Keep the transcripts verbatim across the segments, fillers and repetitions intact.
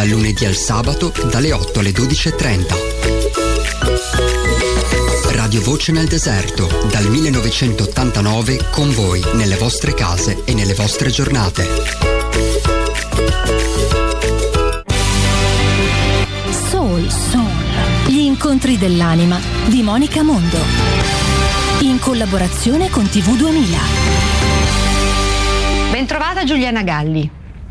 dal lunedì al sabato dalle otto alle dodici e trenta. Radio Voce nel deserto, dal millenovecentottantanove con voi nelle vostre case e nelle vostre giornate. Soul, Soul, gli incontri dell'anima di Monica Mondo, in collaborazione con T V duemila. Bentrovata Giuliana Galli,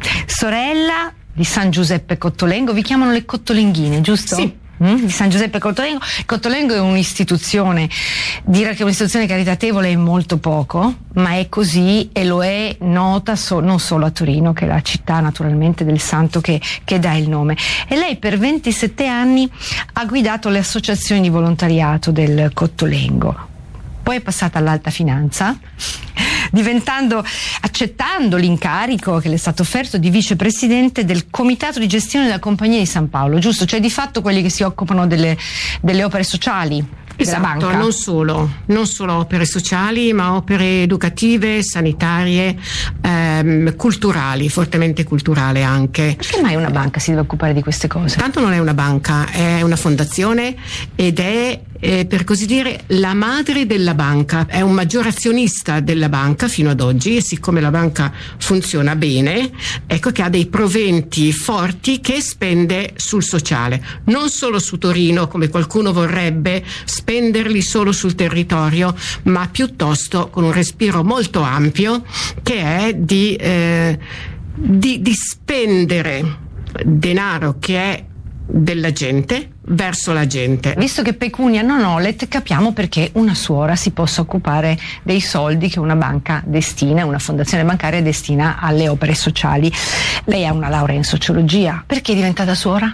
sorella di San Giuseppe Cottolengo. Vi chiamano le Cottolenghine, giusto? Sì. Mm? Di San Giuseppe Cottolengo. Cottolengo è un'istituzione, dire che è un'istituzione caritatevole è molto poco, ma è così e lo è nota so, non solo a Torino, che è la città naturalmente del santo che, che dà il nome. E lei per ventisette anni ha guidato le associazioni di volontariato del Cottolengo. Poi è passata all'alta finanza, diventando, accettando l'incarico che le è stato offerto di vicepresidente del comitato di gestione della Compagnia di San Paolo, giusto? Cioè di fatto quelli che si occupano delle, delle opere sociali. Esatto, della banca. non solo, non solo opere sociali, ma opere educative, sanitarie, ehm, culturali, fortemente culturale anche. Perché mai una banca si deve occupare di queste cose? Tanto non è una banca, è una fondazione ed è Eh, per così dire la madre della banca, è un maggior azionista della banca fino ad oggi, e siccome la banca funziona bene, ecco che ha dei proventi forti che spende sul sociale, non solo su Torino come qualcuno vorrebbe spenderli solo sul territorio, ma piuttosto con un respiro molto ampio che è di, eh, di, di spendere denaro che è della gente verso la gente. Visto che pecunia non olet, capiamo perché una suora si possa occupare dei soldi che una banca destina, una fondazione bancaria destina alle opere sociali. Lei ha una laurea in sociologia, perché è diventata suora?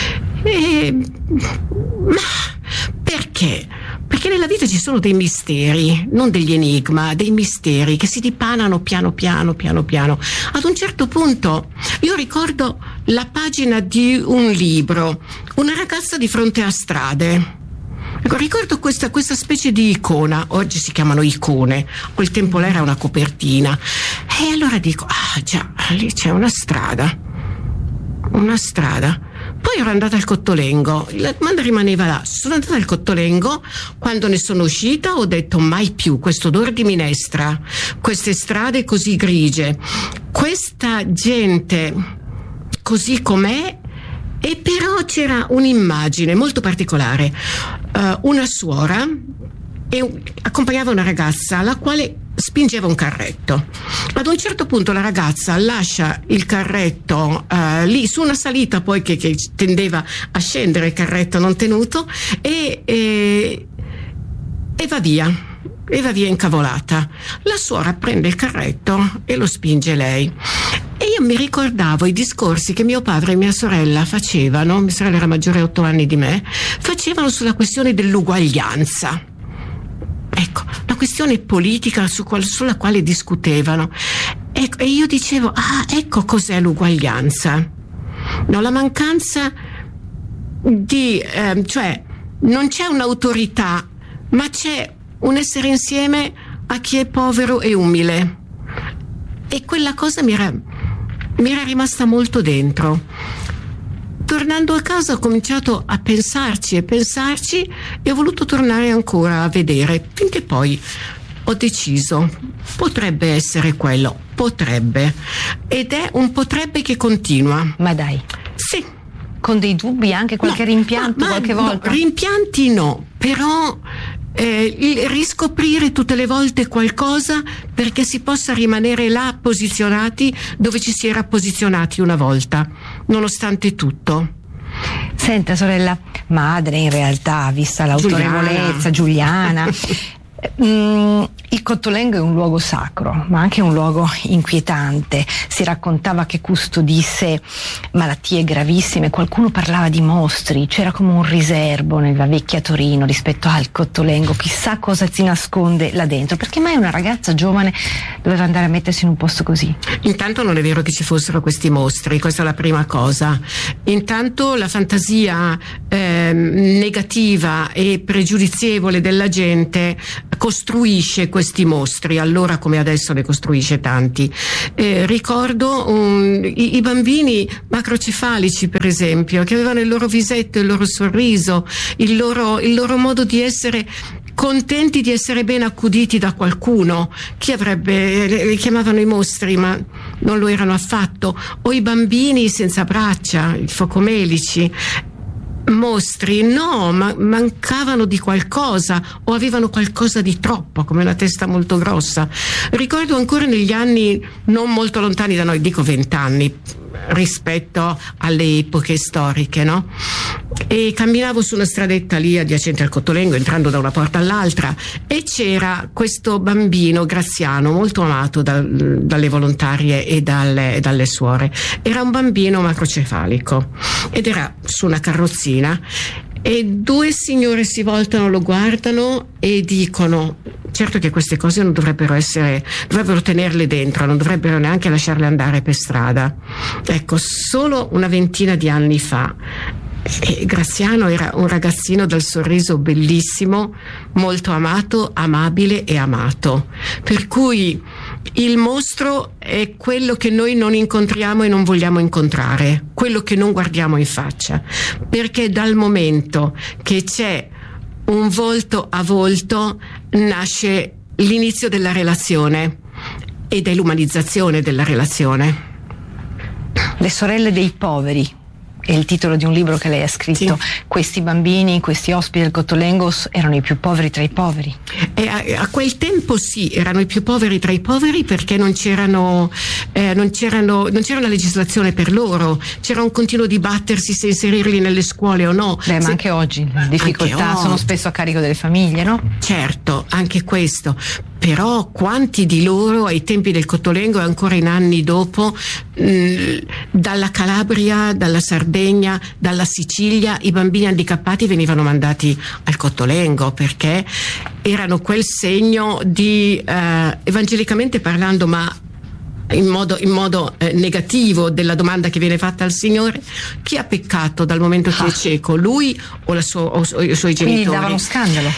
Eh, ma perché? Perché nella vita ci sono dei misteri, non degli enigma, dei misteri che si dipanano piano piano, piano piano. Ad un certo punto, io ricordo la pagina di un libro, una ragazza di fronte a strade. Ecco, ricordo questa, questa specie di icona, oggi si chiamano icone, a quel tempo lei era una copertina. E allora dico, ah già, lì c'è una strada, una strada. Poi ero andata al Cottolengo, la domanda rimaneva là. Sono andata al Cottolengo, quando ne sono uscita ho detto mai più questo odore di minestra, queste strade così grigie, questa gente così com'è. E però c'era un'immagine molto particolare, uh, una suora e accompagnava una ragazza alla quale spingeva un carretto. Ad un certo punto la ragazza lascia il carretto uh, lì su una salita poi che, che tendeva a scendere, il carretto non tenuto, e, e, e va via e va via incavolata. La suora prende il carretto e lo spinge lei. E io mi ricordavo i discorsi che mio padre e mia sorella facevano, mia sorella era maggiore otto anni di me, facevano sulla questione dell'uguaglianza. Ecco, la questione politica su qual, sulla quale discutevano. E, e io dicevo, ah, ecco cos'è l'uguaglianza. No, la mancanza di, eh, cioè, non c'è un'autorità, ma c'è un essere insieme a chi è povero e umile. E quella cosa mi era, mi era rimasta molto dentro. Tornando a casa ho cominciato a pensarci e pensarci e ho voluto tornare ancora a vedere, finché poi ho deciso, potrebbe essere quello, potrebbe, ed è un potrebbe che continua. Ma dai. Sì. Con dei dubbi, anche qualche no, rimpianto ma, ma qualche volta? No, rimpianti no, però eh, il riscoprire tutte le volte qualcosa perché si possa rimanere là posizionati dove ci si era posizionati una volta, nonostante tutto. Senta sorella, madre in realtà, vista l'autorevolezza, Giuliana, Mm, il Cottolengo è un luogo sacro, ma anche un luogo inquietante. Si raccontava che custodisse malattie gravissime, qualcuno parlava di mostri, c'era come un riservo nella vecchia Torino rispetto al Cottolengo. Chissà cosa si nasconde là dentro, perché mai una ragazza giovane doveva andare a mettersi in un posto così? Intanto non è vero che ci fossero questi mostri, questa è la prima cosa. Intanto la fantasia eh, negativa e pregiudizievole della gente costruisce questi mostri, allora come adesso ne costruisce tanti. Eh, ricordo um, i, i bambini macrocefalici, per esempio, che avevano il loro visetto, il loro sorriso, il loro, il loro modo di essere contenti di essere ben accuditi da qualcuno. Chi avrebbe, li chiamavano i mostri, ma non lo erano affatto. O i bambini senza braccia, i focomelici. Mostri, no, ma mancavano di qualcosa o avevano qualcosa di troppo, come una testa molto grossa. Ricordo ancora negli anni non molto lontani da noi, dico vent'anni rispetto alle epoche storiche, no? E camminavo su una stradetta lì adiacente al Cottolengo, entrando da una porta all'altra, e c'era questo bambino Graziano, molto amato da, dalle volontarie e dalle, dalle suore. Era un bambino macrocefalico ed era su una carrozzina, e due signore si voltano, lo guardano e dicono: certo che queste cose non dovrebbero essere, dovrebbero tenerle dentro, non dovrebbero neanche lasciarle andare per strada. Ecco, solo una ventina di anni fa. E Graziano era un ragazzino dal sorriso bellissimo, molto amato, amabile e amato. Per cui il mostro è quello che noi non incontriamo e non vogliamo incontrare, quello che non guardiamo in faccia, perché dal momento che c'è un volto a volto nasce l'inizio della relazione ed è l'umanizzazione della relazione. Le sorelle dei poveri è il titolo di un libro che lei ha scritto. Sì. Questi bambini, questi ospiti del Cottolengo erano i più poveri tra i poveri. E a, a quel tempo sì, erano i più poveri tra i poveri, perché non c'erano, eh, non c'erano, non c'era una legislazione per loro, c'era un continuo dibattersi se inserirli nelle scuole o no. Beh, ma se... anche oggi le difficoltà sono spesso a carico delle famiglie, no? Certo, anche questo. Però quanti di loro ai tempi del Cottolengo e ancora in anni dopo, mh, dalla Calabria, dalla Sardegna, dalla Sicilia, i bambini handicappati venivano mandati al Cottolengo perché erano quel segno di, eh, evangelicamente parlando, ma in modo, in modo eh, negativo, della domanda che viene fatta al Signore: chi ha peccato dal momento che ah. è cieco, lui o, la sua, o, o i suoi genitori? Quindi davano scandalo.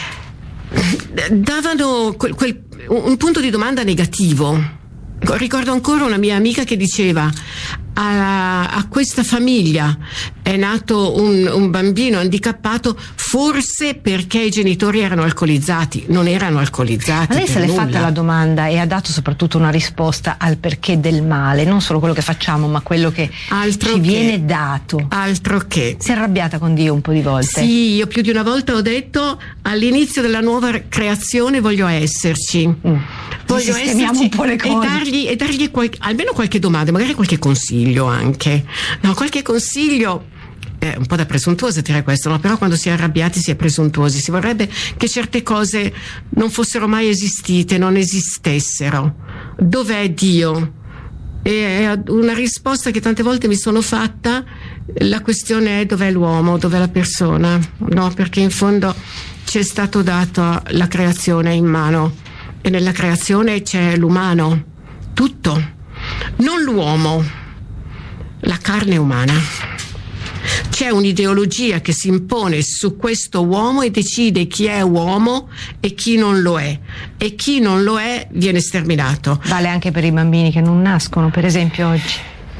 Davano quel, quel, un punto di domanda negativo. Ricordo ancora una mia amica che diceva: a, a questa famiglia è nato un, un bambino handicappato forse perché i genitori erano alcolizzati. Non erano alcolizzati. Ma lei se l'è nulla. fatta la domanda e ha dato soprattutto una risposta al perché del male, non solo quello che facciamo ma quello che altro ci che, viene dato. Altro che. Si è arrabbiata con Dio un po' di volte? Sì, io più di una volta ho detto: all'inizio della nuova creazione voglio esserci. Mm. Voglio esserci un po' le cose. e dargli, e dargli qualche, almeno qualche domanda, magari qualche consiglio anche. No, qualche consiglio. È un po' da presuntuosa dire questo, no? Però quando si è arrabbiati si è presuntuosi. Si vorrebbe che certe cose non fossero mai esistite, non esistessero. Dov'è Dio? E una risposta che tante volte mi sono fatta, la questione è: dov'è l'uomo, dov'è la persona? No, perché in fondo ci è stato dato la creazione in mano e nella creazione c'è l'umano, tutto, non l'uomo, la carne umana. C'è un'ideologia che si impone su questo uomo e decide chi è uomo e chi non lo è, e chi non lo è viene sterminato. Vale anche per i bambini che non nascono, per esempio, oggi?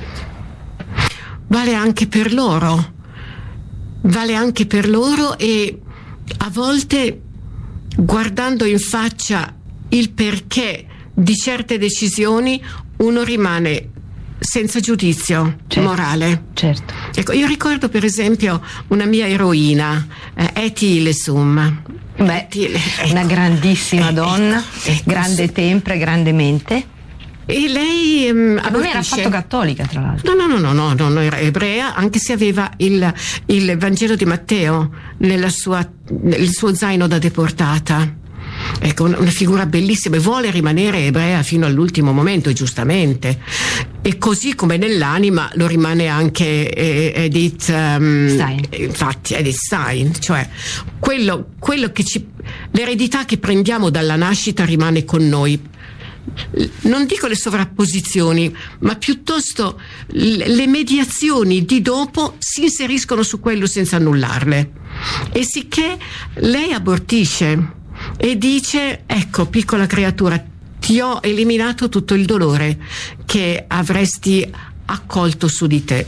Vale anche per loro, vale anche per loro e a volte, guardando in faccia il perché di certe decisioni, uno rimane senza giudizio certo, morale. Certo. Ecco, io ricordo per esempio una mia eroina, eh, Eti Ilesum. Beh, Eti, ecco. Una grandissima eh, donna, ecco, ecco, grande tempra, grande mente. E lei um, non era affatto cattolica, tra l'altro. No, no, no, no, no, no, era ebrea, anche se aveva il, il Vangelo di Matteo nella sua, nel suo zaino da deportata. Ecco, una, una figura bellissima, e vuole rimanere ebrea fino all'ultimo momento, e giustamente. E così come nell'anima lo rimane anche eh, Edith um, Stein. Infatti, Edith Stein, cioè quello, quello che ci, l'eredità che prendiamo dalla nascita rimane con noi. Non dico le sovrapposizioni, ma piuttosto le mediazioni di dopo si inseriscono su quello senza annullarle. E sicché lei abortisce, e dice: ecco, piccola creatura, ti ho eliminato tutto il dolore che avresti accolto su di te.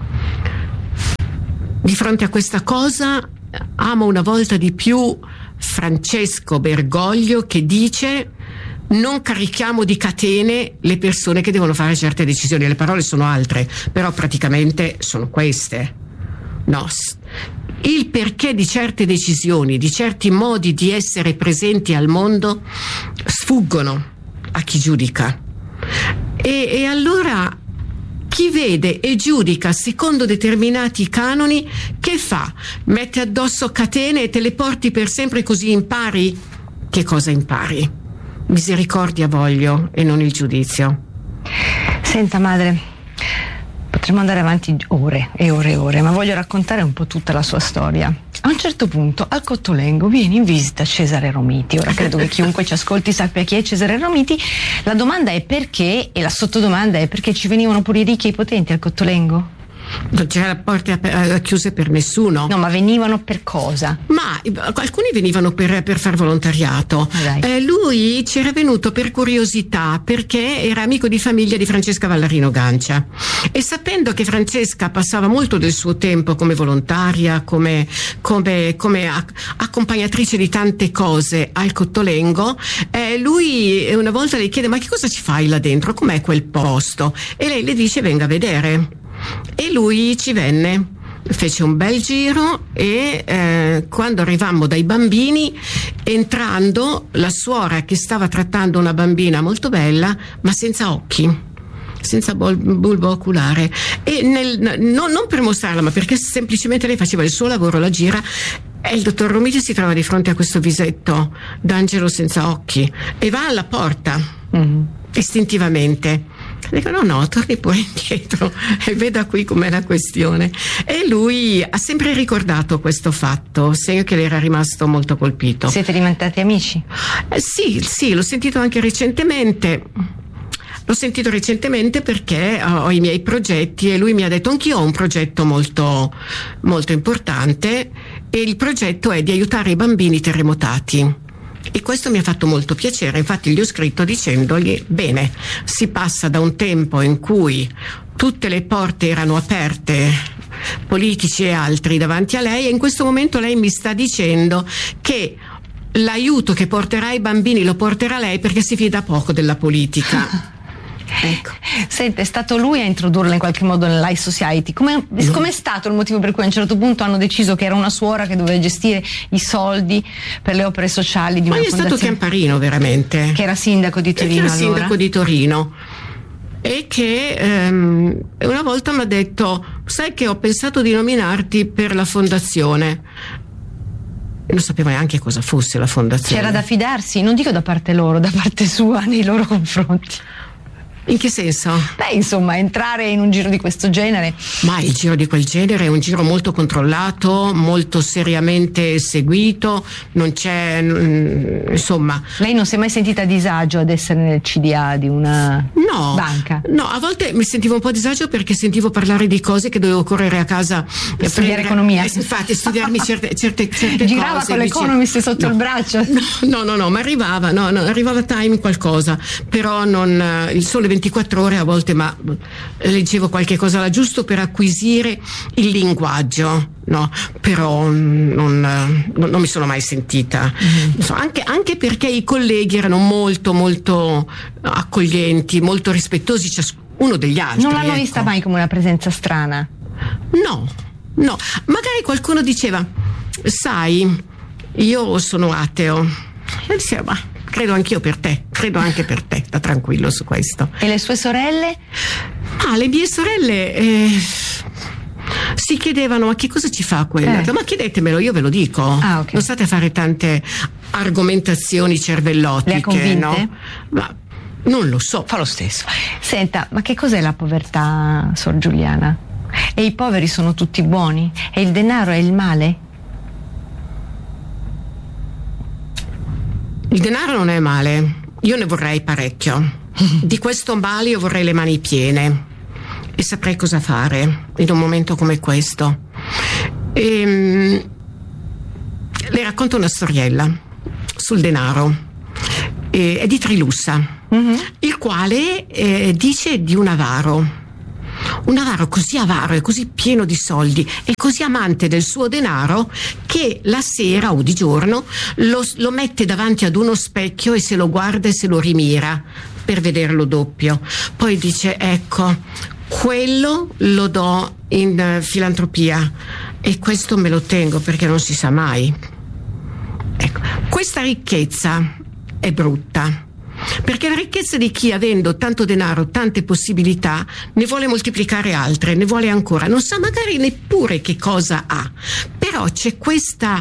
Di fronte a questa cosa amo una volta di più Francesco Bergoglio, che dice: non carichiamo di catene le persone che devono fare certe decisioni. Le parole sono altre, però praticamente sono queste. No, il perché di certe decisioni, di certi modi di essere presenti al mondo sfuggono a chi giudica. E, e allora chi vede e giudica secondo determinati canoni, che fa? Mette addosso catene e te le porti per sempre, così impari? Che cosa impari? Misericordia voglio e non il giudizio. Senta madre, potremmo andare avanti ore e ore e ore, ma voglio raccontare un po' tutta la sua storia. A un certo punto al Cottolengo viene in visita Cesare Romiti. Ora credo che chiunque ci ascolti sappia chi è Cesare Romiti. La domanda è perché, e la sottodomanda è perché ci venivano pure i ricchi e i potenti al Cottolengo? Non c'erano porte chiuse per nessuno. No, ma venivano per cosa? Ma alcuni venivano per, per far volontariato. Ah, eh, lui c'era venuto per curiosità, perché era amico di famiglia di Francesca Vallarino Gancia, e sapendo che Francesca passava molto del suo tempo come volontaria, come, come, come accompagnatrice di tante cose al Cottolengo, eh, lui una volta le chiede: ma che cosa ci fai là dentro? Com'è quel posto? E lei le dice: venga a vedere. E lui ci venne, fece un bel giro e eh, quando arrivammo dai bambini, entrando, la suora che stava trattando una bambina molto bella ma senza occhi, senza bol- bulbo oculare, e nel, no, non per mostrarla, ma perché semplicemente lei faceva il suo lavoro, la gira, e il dottor Romiti si trova di fronte a questo visetto d'angelo senza occhi e va alla porta mm. istintivamente. Dico: no no, torni pure indietro e veda qui com'è la questione. E lui ha sempre ricordato questo fatto, segno che le era rimasto molto colpito. Siete diventati amici? Eh, sì, sì, l'ho sentito anche recentemente. L'ho sentito recentemente perché ho i miei progetti e lui mi ha detto: anch'io ho un progetto molto, molto importante, e il progetto è di aiutare i bambini terremotati. E questo mi ha fatto molto piacere, infatti gli ho scritto dicendogli: bene, si passa da un tempo in cui tutte le porte erano aperte, politici e altri, davanti a lei, e in questo momento lei mi sta dicendo che l'aiuto che porterà ai bambini lo porterà lei perché si fida poco della politica. Ecco. Sente, è stato lui a introdurla in qualche modo nell'High Society. Come è stato il motivo per cui a un certo punto hanno deciso che era una suora che doveva gestire i soldi per le opere sociali di una Ma fondazione? Ma è stato Chiamparino, veramente, che era sindaco di Torino. Che era allora. sindaco di Torino, e che ehm, una volta mi ha detto: sai che ho pensato di nominarti per la fondazione. Non sapevo neanche cosa fosse la fondazione. C'era da fidarsi, non dico da parte loro, da parte sua nei loro confronti. In che senso? Beh, insomma, entrare in un giro di questo genere. Ma il giro di quel genere è un giro molto controllato, molto seriamente seguito, non c'è, insomma. Lei non si è mai sentita a disagio ad essere nel C D A di una no, banca? No, a volte mi sentivo un po' a disagio perché sentivo parlare di cose che dovevo correre a casa e studiare economia. Eh, infatti, studiarmi certe, certe, certe Girava cose. Girava con l'Economist sotto no, il braccio? No, no, no, ma arrivava, no, no, arrivava Time qualcosa, però non, il Sole ventiquattro ore a volte, ma leggevo qualche cosa là giusto per acquisire il linguaggio, no, però non, non, non mi sono mai sentita, mm-hmm. so, anche, anche perché i colleghi erano molto molto accoglienti, molto rispettosi ciascuno degli altri. Non l'hanno ecco. vista mai come una presenza strana? No, no, magari qualcuno diceva: sai, io sono ateo, e diceva: ma credo anch'io per te, credo anche per te, sta tranquillo su questo. E le sue sorelle? Ah, le mie sorelle eh, si chiedevano: ma che cosa ci fa quella? Eh. Ma chiedetemelo, io ve lo dico. Ah, okay. Non state a fare tante argomentazioni cervellotiche. Le ha convinte? No? Ma non lo so. Fa lo stesso. Senta, ma che cos'è la povertà, Sor Giuliana? E i poveri sono tutti buoni? E il denaro è il male? Il denaro non è male, io ne vorrei parecchio. Di questo male io vorrei le mani piene e saprei cosa fare in un momento come questo. E, le racconto una storiella. sul denaro, eh, è di Trilussa, mm-hmm. il quale eh, dice di un avaro. Un avaro così avaro e così pieno di soldi e così amante del suo denaro che la sera o di giorno lo, lo mette davanti ad uno specchio e se lo guarda e se lo rimira per vederlo doppio. Poi dice: ecco, quello lo do in uh, filantropia e questo me lo tengo perché non si sa mai. Ecco, questa ricchezza è brutta. Perché la ricchezza di chi, avendo tanto denaro, tante possibilità, ne vuole moltiplicare altre, ne vuole ancora, non sa magari neppure che cosa ha, però c'è questa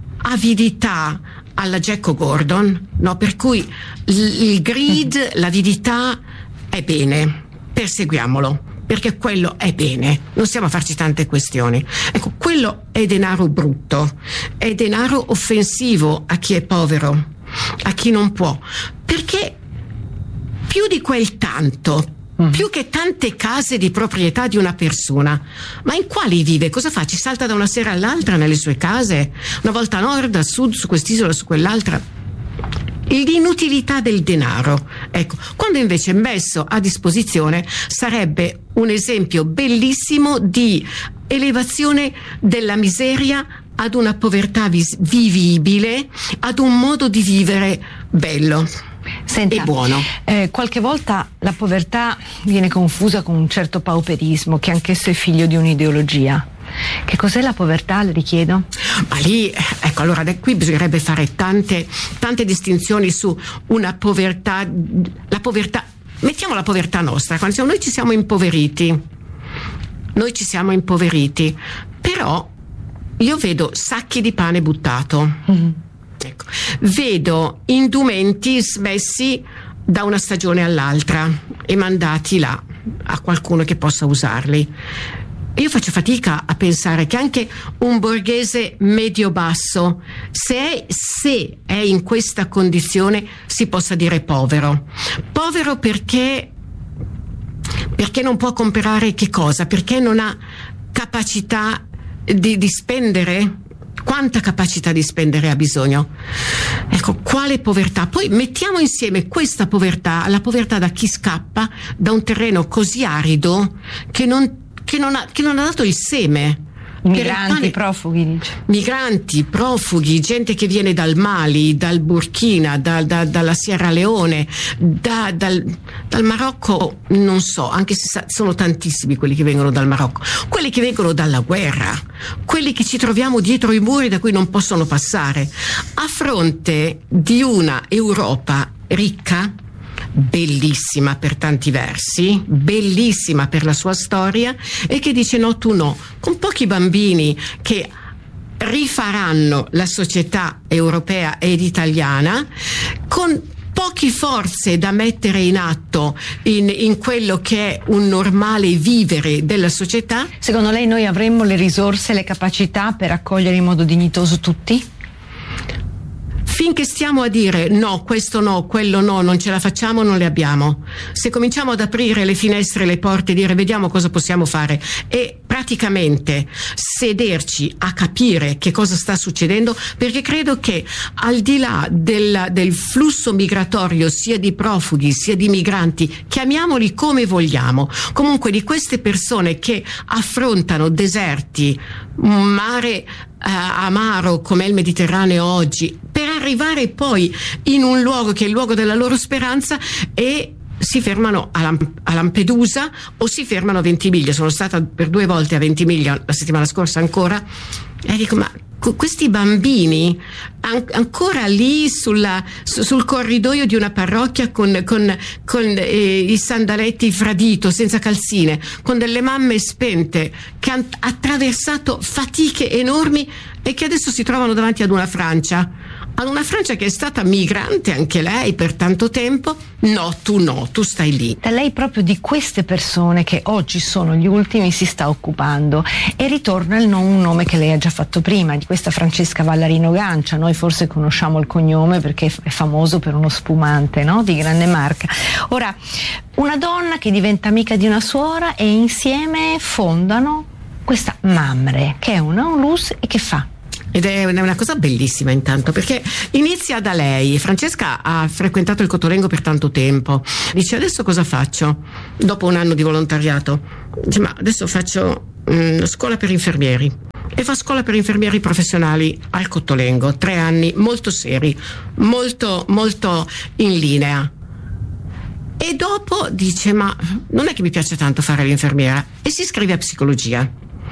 avidità alla Jacko Gordon, no? Per cui il greed, l'avidità è bene, perseguiamolo, perché quello è bene, non stiamo a farci tante questioni. Ecco, quello è denaro brutto, è denaro offensivo a chi è povero, a chi non può, perché più di quel tanto, mm. più che tante case di proprietà di una persona, ma in quali vive? Cosa fa? Ci salta da una sera all'altra nelle sue case, una volta a nord, a sud, su quest'isola, su quell'altra. L'inutilità del denaro, ecco, quando invece messo a disposizione sarebbe un esempio bellissimo di elevazione della miseria ad una povertà vis- vivibile, ad un modo di vivere bello. Senta, e buono. Eh, qualche volta la povertà viene confusa con un certo pauperismo che anch'esso è figlio di un'ideologia. Che cos'è la povertà, le richiedo? Ma lì, ecco, allora da qui bisognerebbe fare tante, tante distinzioni su una povertà, la povertà, mettiamo la povertà nostra, quando diciamo noi ci siamo impoveriti, noi ci siamo impoveriti, però io vedo sacchi di pane buttato. Mm-hmm. Ecco. Vedo indumenti smessi da una stagione all'altra e mandati là a qualcuno che possa usarli. Io faccio fatica a pensare che anche un borghese medio-basso, se è, se è in questa condizione, si possa dire povero. Povero perché, perché non può comprare che cosa? Perché non ha capacità di, di spendere? Quanta capacità di spendere ha bisogno? Ecco, quale povertà? Poi mettiamo insieme questa povertà alla povertà da chi scappa da un terreno così arido che non, che non, ha, che non ha dato il seme. Migranti, pane, profughi, dice. Migranti, profughi, gente che viene dal Mali, dal Burkina, da, da, dalla Sierra Leone, da, dal, dal Marocco, non so, anche se sono tantissimi quelli che vengono dal Marocco, quelli che vengono dalla guerra, quelli che ci troviamo dietro i muri da cui non possono passare, a fronte di una Europa ricca, bellissima per tanti versi, bellissima per la sua storia, e che dice no, tu no, con pochi bambini che rifaranno la società europea ed italiana, con poche forze da mettere in atto in, in quello che è un normale vivere della società. Secondo lei noi avremmo le risorse, le capacità per accogliere in modo dignitoso tutti? Finché stiamo a dire no, questo no, quello no, non ce la facciamo, non le abbiamo. Se cominciamo ad aprire le finestre e le porte e dire vediamo cosa possiamo fare e praticamente sederci a capire che cosa sta succedendo, perché credo che al di là del, del flusso migratorio sia di profughi sia di migranti, chiamiamoli come vogliamo, comunque di queste persone che affrontano deserti, un mare Uh, amaro come il Mediterraneo oggi, per arrivare poi in un luogo che è il luogo della loro speranza e si fermano a, Lamp- a Lampedusa o si fermano a Ventimiglia. Sono stata per due volte a Ventimiglia la settimana scorsa ancora e dico ma questi bambini an- ancora lì sulla, su- sul corridoio di una parrocchia con, con, con eh, i sandaletti fradito, senza calzine, con delle mamme spente che hanno attraversato fatiche enormi e che adesso si trovano davanti ad una Francia, ad una Francia che è stata migrante anche lei per tanto tempo. No, tu no, tu stai lì. Da lei proprio di queste persone che oggi sono gli ultimi si sta occupando, e ritorna il nome, un nome che lei ha già fatto prima, di questa Francesca Vallarino Gancia. Noi forse conosciamo il cognome perché è famoso per uno spumante, no? Di grande marca. Ora, una donna che diventa amica di una suora e insieme fondano questa Mamre, che è una onlus e che fa? Ed è una cosa bellissima intanto, perché inizia da lei. Francesca ha frequentato il Cottolengo per tanto tempo, dice adesso cosa faccio dopo un anno di volontariato? Dice ma adesso faccio mh, scuola per infermieri, e fa scuola per infermieri professionali al Cottolengo, tre anni molto seri, molto molto in linea. E dopo dice ma non è che mi piace tanto fare l'infermiera, e si iscrive a psicologia,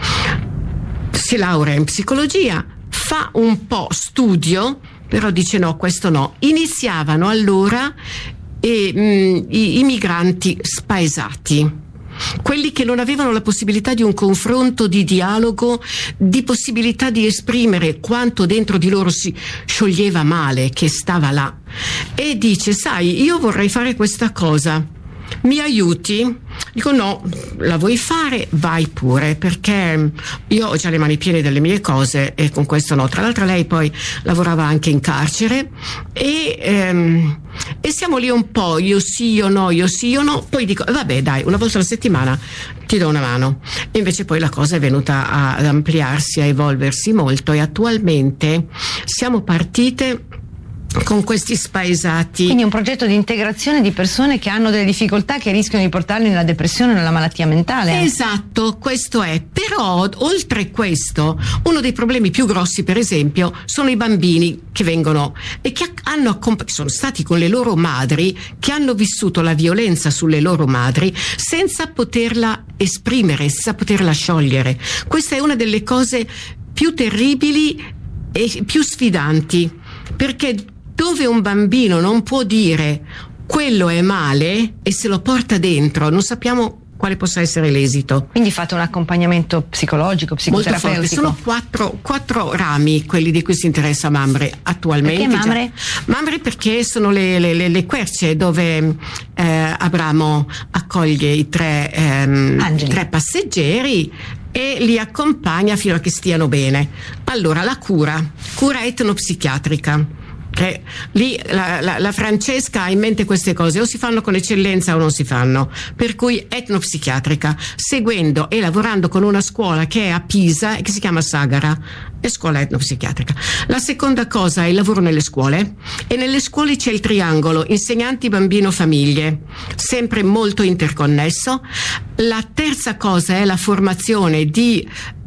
si laurea in psicologia, fa un po' studio, però dice no, questo no. Iniziavano allora eh, mh, i, i migranti spaesati, quelli che non avevano la possibilità di un confronto, di dialogo, di possibilità di esprimere quanto dentro di loro si scioglieva male, che stava là. E dice sai, io vorrei fare questa cosa, mi aiuti? Dico no, la vuoi fare? Vai pure, perché io ho già le mani piene delle mie cose e con questo no. Tra l'altro lei poi lavorava anche in carcere e, ehm, e siamo lì un po', io sì, io no, io sì, io no. Poi dico vabbè dai, una volta alla settimana ti do una mano. E invece poi la cosa è venuta a, ad ampliarsi, a evolversi molto, e attualmente siamo partite con questi spaesati. Quindi un progetto di integrazione di persone che hanno delle difficoltà che rischiano di portarli nella depressione o nella malattia mentale. Esatto, questo è. Però oltre questo, uno dei problemi più grossi, per esempio, sono i bambini che vengono e che hanno che sono stati con le loro madri, che hanno vissuto la violenza sulle loro madri senza poterla esprimere, senza poterla sciogliere. Questa è una delle cose più terribili e più sfidanti, perché dove un bambino non può dire quello è male e se lo porta dentro, non sappiamo quale possa essere l'esito. Quindi fate un accompagnamento psicologico, psicoterapeutico? Molto forte. Sono quattro, quattro rami quelli di cui si interessa Mamre attualmente. Perché Mamre? Mamre perché sono le, le, le, le querce dove eh, Abramo accoglie i tre, ehm, tre passeggeri e li accompagna fino a che stiano bene. Allora la cura, cura etnopsichiatrica. Che lì la, la, la Francesca ha in mente queste cose, o si fanno con eccellenza o non si fanno, per cui etnopsichiatrica, seguendo e lavorando con una scuola che è a Pisa e che si chiama Sagara, è scuola etnopsichiatrica. La seconda cosa è il lavoro nelle scuole, e nelle scuole c'è il triangolo insegnanti, bambino, famiglie, sempre molto interconnesso. La terza cosa è la formazione di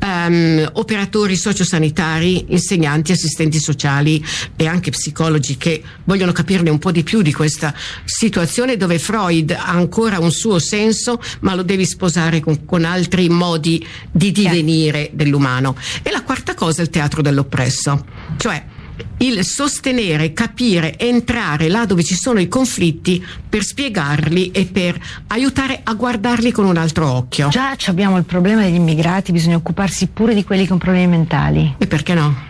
um, operatori sociosanitari, insegnanti, assistenti sociali e anche psicologi che vogliono capirne un po' di più di questa situazione dove Freud ha ancora un suo senso, ma lo devi sposare con, con altri modi di divenire dell'umano. E la quarta cosa è il teatro dell'oppresso, cioè il sostenere, capire, entrare là dove ci sono i conflitti per spiegarli e per aiutare a guardarli con un altro occhio. Già abbiamo il problema degli immigrati, bisogna occuparsi pure di quelli con problemi mentali. E perché no?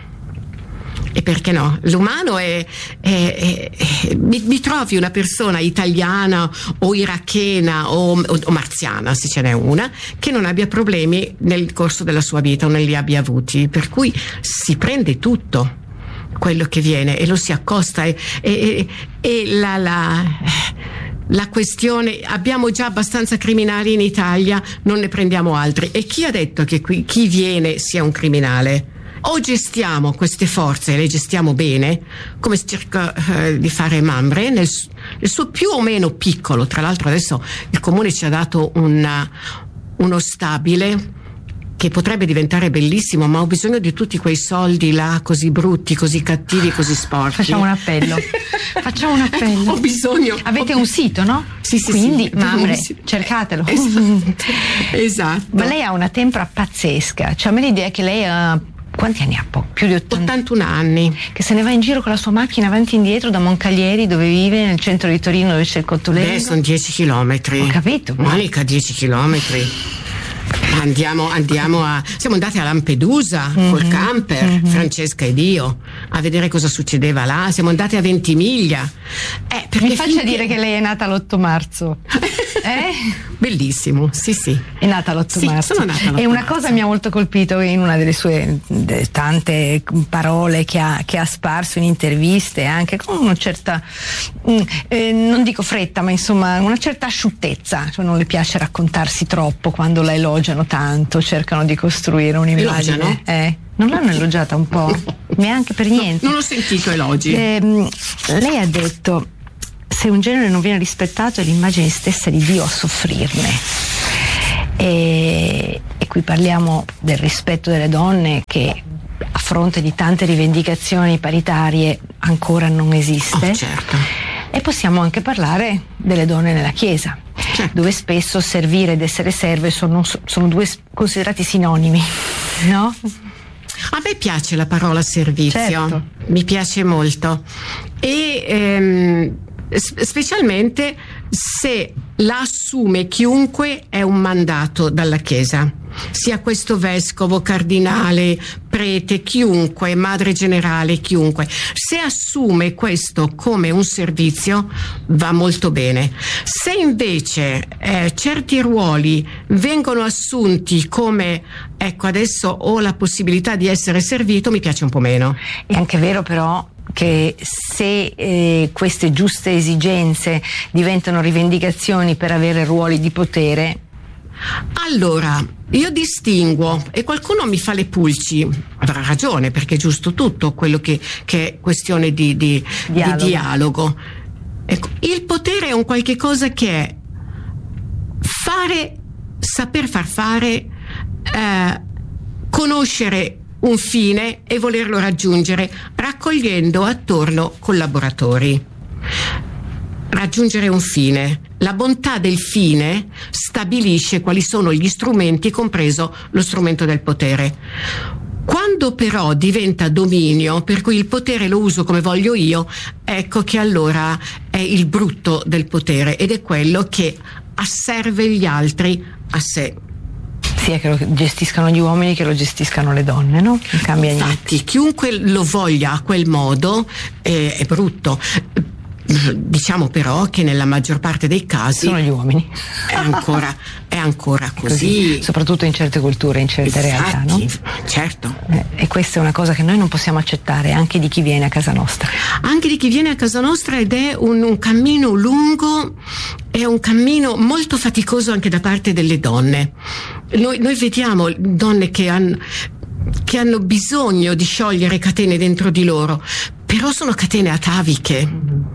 E perché no? L'umano è, è, è, è mi, mi trovi una persona italiana o irachena o, o, o marziana, se ce n'è una, che non abbia problemi nel corso della sua vita o non li abbia avuti, per cui si prende tutto quello che viene e lo si accosta e, e, e la, la, la questione, abbiamo già abbastanza criminali in Italia, non ne prendiamo altri. E chi ha detto che qui chi viene sia un criminale? O gestiamo queste forze, le gestiamo bene, come cerca eh, di fare Mamre, nel, nel suo più o meno piccolo. Tra l'altro adesso il comune ci ha dato una, uno stabile che potrebbe diventare bellissimo, ma ho bisogno di tutti quei soldi là così brutti, così cattivi, così sporchi. Facciamo un appello. Facciamo un appello. Ho bisogno. Avete ho... un sito, no? Sì, sì, quindi, sì. Mamre, cercatelo. Esatto. Esatto. Ma lei ha una tempra pazzesca. Cioè, a me l'idea che lei ha... Quanti anni ha? Più di ottanta ottantuno anni. Che se ne va in giro con la sua macchina avanti e indietro da Moncalieri, dove vive, nel centro di Torino, dove c'è il Cottolengo. Beh, sono dieci chilometri. Ho capito. Monica, dieci chilometri. Andiamo, andiamo a. Siamo andati a Lampedusa mm-hmm. col camper, mm-hmm. Francesca ed io, a vedere cosa succedeva là. Siamo andati a Ventimiglia. Eh, perché Mi faccia finché... dire che lei è nata l'otto marzo. Eh? Bellissimo, sì, sì. È nata l'otto sì, marzo. Sono nata l'otto e una marzo. cosa mi ha molto colpito in una delle sue de, tante parole che ha, che ha sparso in interviste, anche con una certa, mh, eh, non dico fretta, ma insomma una certa asciuttezza. Cioè non le piace raccontarsi troppo quando la elogiano tanto, cercano di costruire un'immagine. Elogiano? Eh. Non l'hanno elogiata un po'? Neanche per niente. No, non ho sentito elogi. Eh, lei ha detto: se un genere non viene rispettato è l'immagine stessa di Dio a soffrirne. E, e qui parliamo del rispetto delle donne, che a fronte di tante rivendicazioni paritarie ancora non esiste. Oh, certo. E possiamo anche parlare delle donne nella Chiesa, certo, dove spesso servire ed essere serve sono, sono due considerati sinonimi, no? A me piace la parola servizio, certo, mi piace molto, e ehm, specialmente se la assume chiunque è un mandato dalla Chiesa, sia questo vescovo, cardinale, prete, chiunque, madre generale, chiunque. Se assume questo come un servizio va molto bene. Se invece eh, certi ruoli vengono assunti come, ecco, adesso ho la possibilità di essere servito, mi piace un po' meno. È anche vero però che se eh, queste giuste esigenze diventano rivendicazioni per avere ruoli di potere. Allora, io distinguo, e qualcuno mi fa le pulci, avrà ragione, perché è giusto tutto quello che, che è questione di, di, dialogo. di dialogo. Ecco, il potere è un qualche cosa che è fare, saper far fare, eh, conoscere un fine e volerlo raggiungere, raccogliendo attorno collaboratori. Raggiungere un fine. La bontà del fine stabilisce quali sono gli strumenti, compreso lo strumento del potere. Quando però diventa dominio, per cui il potere lo uso come voglio io, ecco che allora è il brutto del potere, ed è quello che asserve gli altri a sé. Sia che lo gestiscano gli uomini che lo gestiscano le donne, no? Non cambia niente. Infatti, chiunque lo voglia a quel modo eh, è brutto. Diciamo però che nella maggior parte dei casi sono gli uomini. È ancora, è ancora così. così. Soprattutto in certe culture, in certe Infatti, realtà, no? Certo. Eh, e questa è una cosa che noi non possiamo accettare, anche di chi viene a casa nostra. Anche di chi viene a casa nostra, ed è un, un cammino lungo, è un cammino molto faticoso anche da parte delle donne. Noi, noi vediamo donne che hanno che hanno bisogno di sciogliere catene dentro di loro, però sono catene ataviche,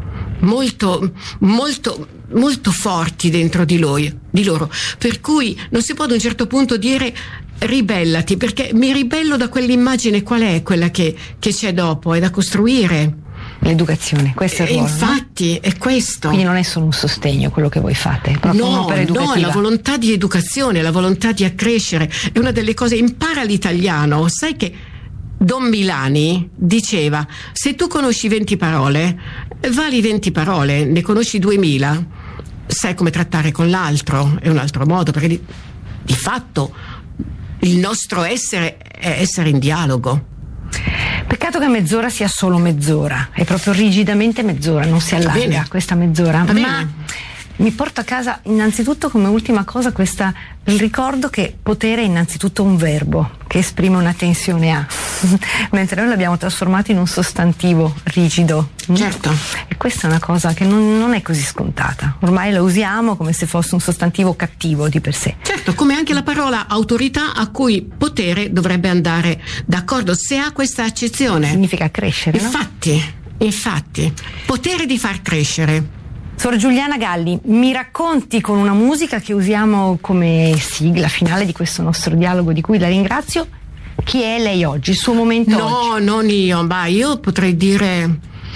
molto, molto, molto forti dentro di, lui, di loro, per cui non si può ad un certo punto dire ribellati, perché mi ribello da quell'immagine. Qual è quella che, che c'è dopo? È da costruire. L'educazione, questo è il ruolo. Infatti, no? È questo. Quindi non è solo un sostegno quello che voi fate, è proprio no, un'opera educativa. No, è la volontà di educazione, la volontà di accrescere. È una delle cose, impara l'italiano. Sai che Don Milani diceva: se tu conosci venti parole, vali venti parole, ne conosci duemila, sai come trattare con l'altro, è un altro modo, perché di, di fatto il nostro essere è essere in dialogo. Peccato che mezz'ora sia solo mezz'ora, è proprio rigidamente mezz'ora, non si allarga questa mezz'ora. Va ma bene. Mi porta a casa innanzitutto come ultima cosa questa, il ricordo che potere è innanzitutto un verbo che esprime una tensione a, mentre noi l'abbiamo trasformato in un sostantivo rigido. Certo. E questa è una cosa che non, non è così scontata. Ormai la usiamo come se fosse un sostantivo cattivo di per sé. Certo, come anche la parola autorità, a cui potere dovrebbe andare d'accordo, se ha questa accezione. Significa crescere, no? Infatti, infatti, potere di far crescere. Sor Giuliana Galli, mi racconti con una musica che usiamo come sigla finale di questo nostro dialogo, di cui la ringrazio, chi è lei oggi, il suo momento no, oggi? No, non io, ma io potrei dire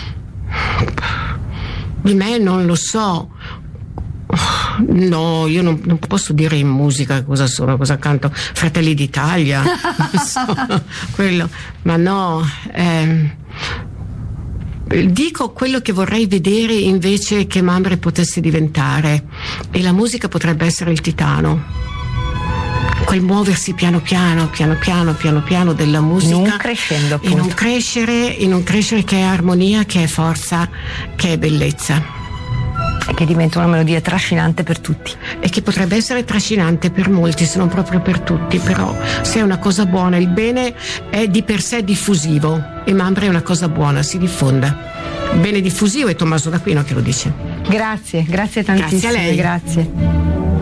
di me, non lo so. No, io non, non posso dire in musica cosa sono, cosa canto. Fratelli d'Italia, non so, quello, ma no. Ehm, Dico quello che vorrei vedere invece che Mamre potesse diventare, e la musica potrebbe essere il titano, quel muoversi piano piano, piano piano, piano piano della musica, in un crescendo, appunto. in un crescere, in un crescere che è armonia, che è forza, che è bellezza. E che diventa una melodia trascinante per tutti. E che potrebbe essere trascinante per molti, se non proprio per tutti, però se è una cosa buona, il bene è di per sé diffusivo, e Mamre è una cosa buona, si diffonda. Il bene diffusivo è Tommaso d'Aquino che lo dice. Grazie, grazie tantissimo. Grazie a lei. Grazie.